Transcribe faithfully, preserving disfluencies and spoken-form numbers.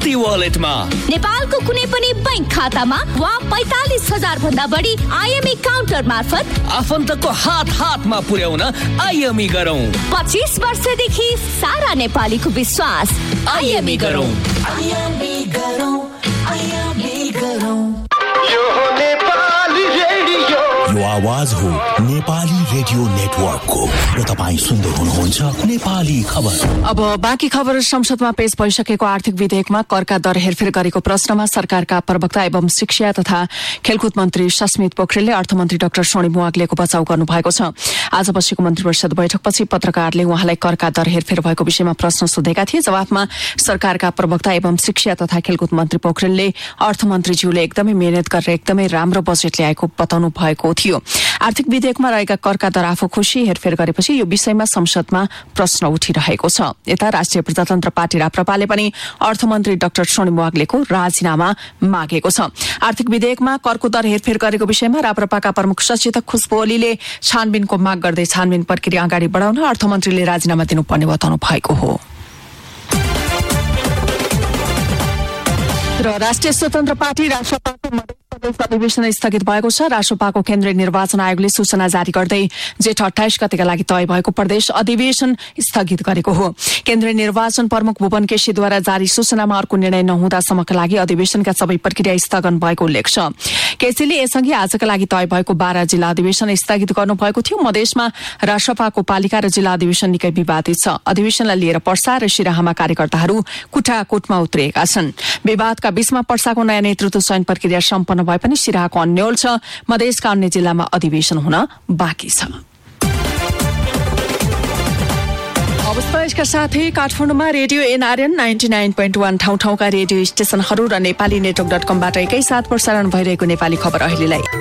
शक्ति वालेटमा। नेपालको कुनै पनि बैंक खातामा वा पैंतालीस हजार भन्दा बढी आइएमई काउन्टर मार्फत आफन्तको हात हातमा पुर्याउन आइएमई गरौँ। पच्चीस वर्षदेखि सारा नेपालीको विश्वास। आइएमई गरौँ। आइएमई गरौँ। आइएमई गरौँ। यो हो नेपाली रेडियो। यो आवाज हो नेपाली रेडियो नेटवर्कको र तपाईँ सुन्दै हुनुहुन्छ नेपाली खबर। अब बाँकी खबर। संसदमा पेश भइसकेको आर्थिक विधेयकमा करका दर हेरफेर गरेको प्रश्नमा सरकारका प्रवक्ता एवं शिक्षा तथा खेलकुद मन्त्री सस्मित पोखरेलले अर्थमन्त्री डाक्टर सोनिम वाग्लेको बचाउ गर्नु भएको छ। आज बसेको मन्त्री परिषद बैठकपछि पत्रकारले उहाँलाई करका दर हेरफेर भएको विषयमा प्रश्न सोधेका थिए। जवाफमा सरकारका प्रवक्ता एवं शिक्षा तथा खेलकुद मन्त्री पोखरेलले अर्थमन्त्रीज्यूले एकदमै मेहनत गरेर एकदमै राम्रो बजेट ल्याएको बताउनु भएको थियो। आर्थिक विधेयकमा रहेका करका दर आफू खुशी हेरफेर गरेपछि यो विषयमा संसदमा प्रश्न उठिरहेको छ। यता राष्ट्रिय प्रजातन्त्र पार्टी राप्रपाले पनि अर्थमन्त्री डाक्टर सोनिम वाग्लेको राजीनामा मागेको छ। आर्थिक विधेयकमा करको दर हेरफेर गरेको विषयमा राप्रपाका प्रमुख सचेतक खुशबु ओलीले छानबिनको माग गर्दै छानबिन प्रक्रिया अगाडि बढाउन अर्थमन्त्रीले राजीनामा दिनुपर्ने बताउनु भएको हो। र राष्ट्रिय स्वतन्त्र पार्टी राष्ट्रपाको प्रदेश अधिवेशन स्थगित भएको छ। राष्ट्रपाको केन्द्रीय निर्वाचन आयोगले सूचना जारी गर्दै जेठ अठाइस गतेका लागि तय भएको प्रदेश अधिवेशन स्थगित गरेको हो। केन्द्रीय निर्वाचन प्रमुख भुवन केसीद्वारा जारी सूचनामा अर्को निर्णय नहुँदासम्मका लागि अधिवेशनका सबै प्रक्रिया स्थगन भएको उल्लेख छ। केसीले यसअघि आजका लागि तय भएको बाह्र जिल्ला अधिवेशन स्थगित गर्नुभएको थियो। मधेसमा राष्ट्रपाको पालिका र जिल्ला अधिवेशन निकै विवादित छ। अधिवेशनलाई लिएर पर्सा र सिराहामा कार्यकर्ताहरू कुटाकोटमा उत्रिएका छन्। विवादका बीचमा पर्साको नयाँ नेतृत्व चयन प्रक्रिया सम्पन्न भए पनि सिराहाको अन्यल छ। मधेसका अन्य जिल्लामा अधिवेशन हुन बाँकी छ। अवस्था यसका साथै काठमाडौँमा radio NRN ninety nine point one ठाउँ ठाउँका रेडियो स्टेशनहरू र नेपाली नेटवर्क डट कमबाट एकैसाथ प्रसारण भइरहेको नेपाली खबर अहिलेलाई